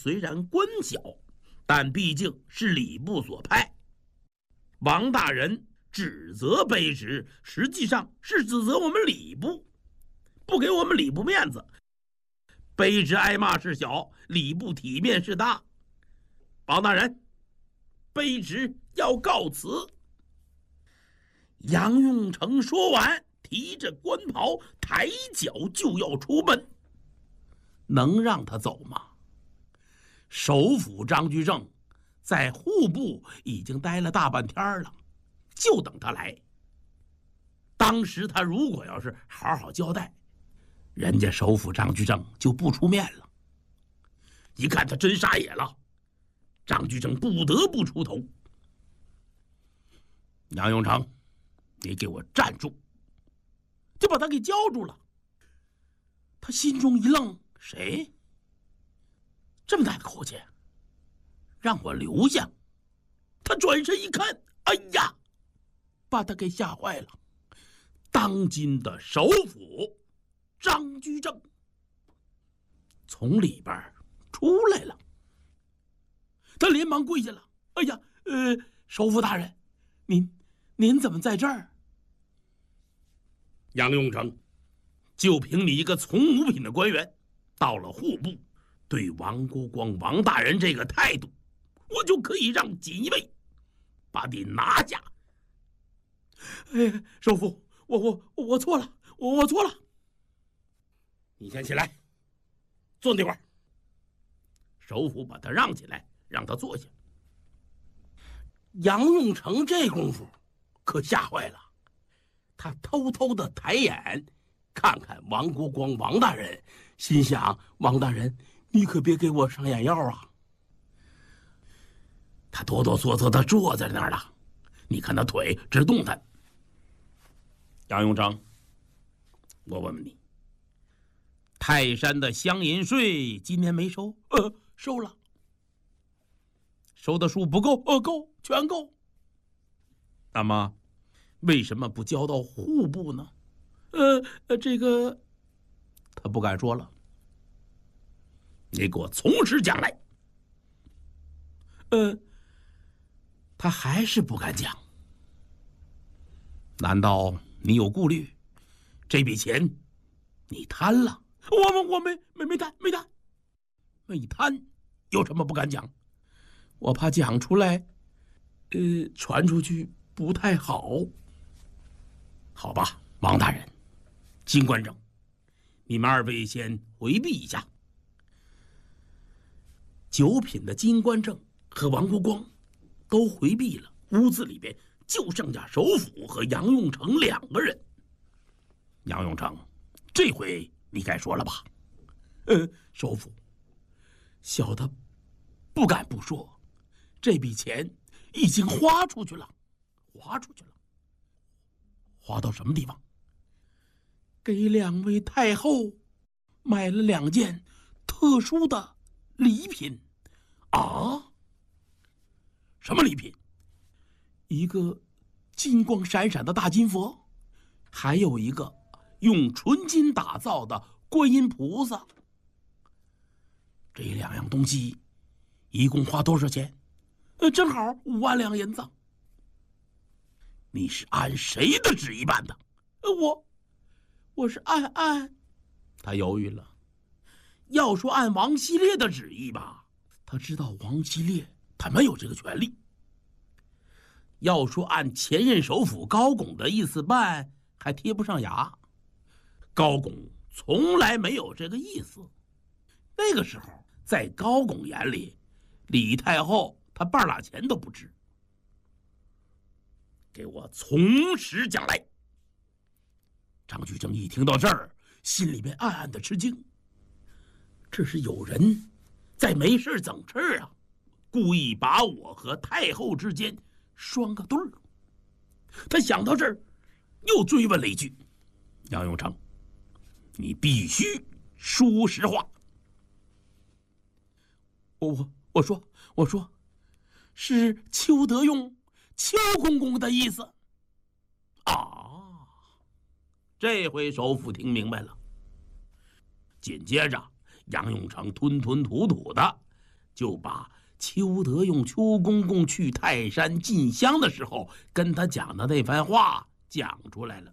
虽然官小，但毕竟是礼部所派。王大人指责卑职，实际上是指责我们礼部，不给我们礼部面子。卑职挨骂是小，礼部体面是大。王大人，卑职要告辞。杨用成说完，提着官袍，抬脚就要出门。能让他走吗？首辅张居正在户部已经待了大半天了，就等他来。当时他如果要是好好交代，人家首辅张居正就不出面了。一看他真傻眼了，张居正不得不出头。杨永成，你给我站住！就把他给叫住了。他心中一愣，谁？这么大的口气，让我留下？他转身一看，哎呀，把他给吓坏了。当今的首辅张居正从里边出来了，他连忙跪下了。哎呀，首辅大人，您怎么在这儿？杨永成，就凭你一个从五品的官员，到了户部，对王国光王大人这个态度，我就可以让锦衣卫把你拿下。首辅，我错了，我错了。你先起来，坐那块儿。首辅把他让起来，让他坐下。杨永成这功夫可吓坏了，他偷偷的抬眼看看王国光王大人，心想：王大人，你可别给我上眼药啊！他哆哆嗦嗦的坐在那儿了，你看他腿直动弹。杨永成，我问问你，泰山的乡银税今年没收？收了。收的数不够？够，全够。那么为什么不交到户部呢？这个他不敢说了。你给我从实讲来。他还是不敢讲。难道你有顾虑？这笔钱你贪了？我没贪，没贪，有什么不敢讲？我怕讲出来，传出去不太好。好吧，王大人，金官正，你们二位先回避一下。九品的金官正和王国光都回避了，屋子里边就剩下首辅和杨永成两个人。杨永成，这回你该说了吧？首辅，小的不敢不说，这笔钱已经花出去了。花到什么地方？给两位太后买了2件特殊的礼品。啊？什么礼品？一个金光闪闪的大金佛，还有一个用纯金打造的观音菩萨。这2样东西一共花多少钱？正好5万两银子。你是按谁的旨意办的？我是按……他犹豫了。要说按王希烈的旨意吧，他知道王希烈他没有这个权利。要说按前任首辅高拱的意思办，还贴不上牙。高拱从来没有这个意思。那个时候，在高拱眼里，李太后她半拉钱都不值。给我从实讲来。张居正一听到这儿，心里面暗暗的吃惊。这是有人在没事整事啊，故意把我和太后之间双个对儿。他想到这儿，又追问了一句：“杨永成，你必须说实话。”我说，是邱德用邱公公的意思。啊，这回首辅听明白了。紧接着，杨永成吞吞吐吐的就把邱德用邱公公去泰山进香的时候跟他讲的那番话讲出来了。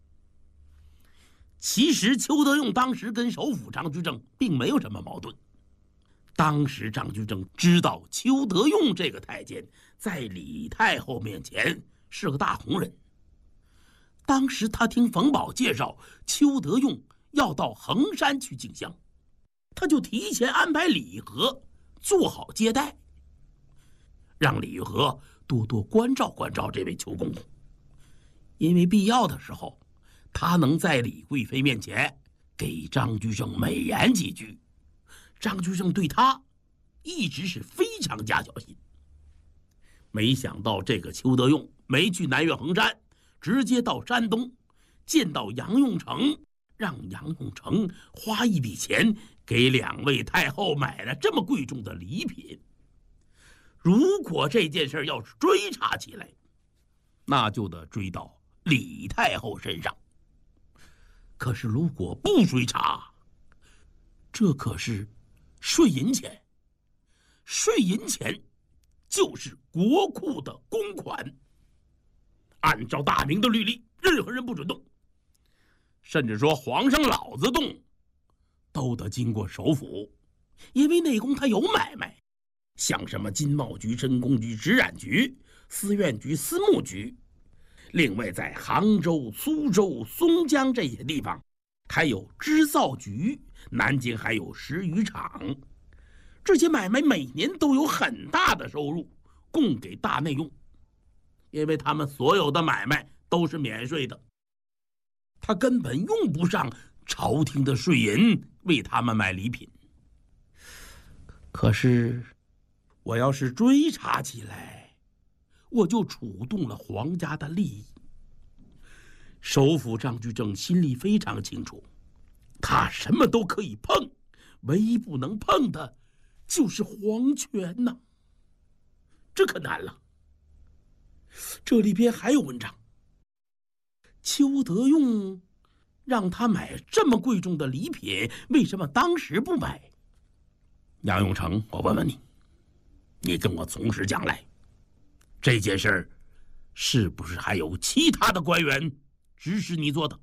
其实邱德用当时跟首辅张居正并没有什么矛盾。当时张居正知道邱德用这个太监在李太后面前是个大红人。当时他听冯保介绍邱德用要到衡山去进香，他就提前安排李和做好接待，让李和多多关照关照这位邱公公，因为必要的时候他能在李贵妃面前给张居正美言几句。张居正对他一直是非常加小心。没想到这个邱德用没去南岳衡山，直接到山东见到杨用成，让杨用成花一笔钱给2位太后买了这么贵重的礼品。如果这件事要是追查起来，那就得追到李太后身上。可是如果不追查，这可是税银钱，税银钱就是国库的公款，按照大明的律例，任何人不准动，甚至说皇上老子动都得经过首辅，因为内宫他有买卖，像什么金茂局、申公局、直染局、司院局、司幕局，另外在杭州、苏州、松江这些地方还有织造局，南京还有石渔场，这些买卖每年都有很大的收入供给大内用，因为他们所有的买卖都是免税的，他根本用不上朝廷的税银为他们买礼品。可是我要是追查起来，我就触动了皇家的利益。首辅张居正心里非常清楚，他什么都可以碰，唯一不能碰的就是皇权呐，这可难了。这里边还有文章，邱德用让他买这么贵重的礼品，为什么当时不买？杨永成，我问问你，你跟我从实讲来，这件事儿是不是还有其他的官员指使你做的？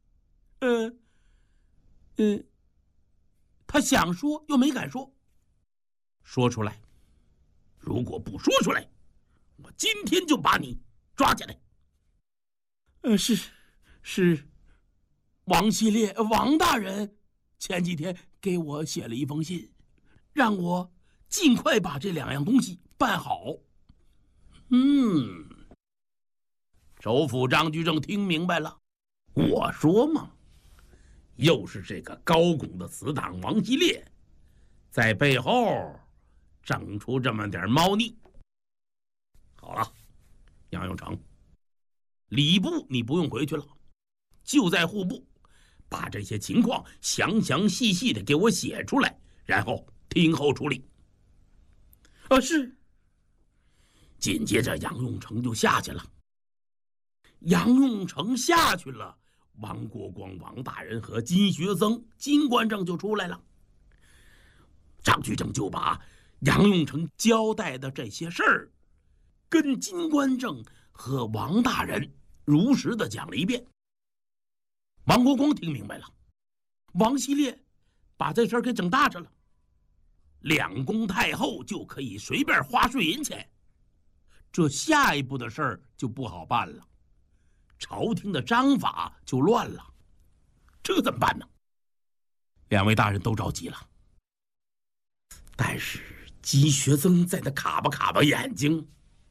他想说又没敢说，说出来。如果不说出来，我今天就把你抓起来。是，王希烈，王大人前几天给我写了一封信，让我尽快把这2样东西办好。首辅张居正听明白了，我说嘛，又是这个高拱的死党王希烈在背后整出这么点猫腻。好了，杨永成，礼部你不用回去了，就在户部把这些情况详详细细的给我写出来，然后听候处理。是。紧接着杨永成就下去了。杨永成下去了，王国光王大人和金学曾金官正就出来了。张居正就把杨永成交代的这些事儿跟金官正和王大人如实的讲了一遍。王国光听明白了，王希烈把这事儿给整大着了，2宫太后就可以随便花税银钱，这下一步的事儿就不好办了，朝廷的章法就乱了，这怎么办呢？2位大人都着急了。但是金学曾在那卡巴眼睛，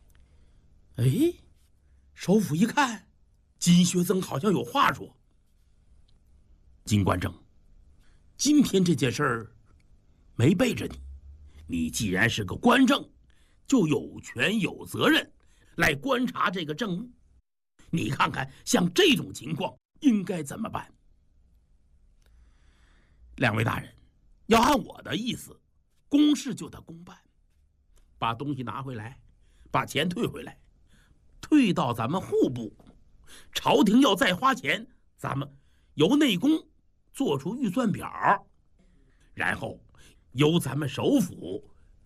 首辅一看，金学曾好像有话说。金官正，今天这件事儿没背着你，你既然是个官正，就有权有责任来观察这个政务，你看看像这种情况应该怎么办？2位大人，要按我的意思，公事就得公办，把东西拿回来，把钱退回来，退到咱们户部，朝廷要再花钱，咱们由内宫做出预算表，然后由咱们首辅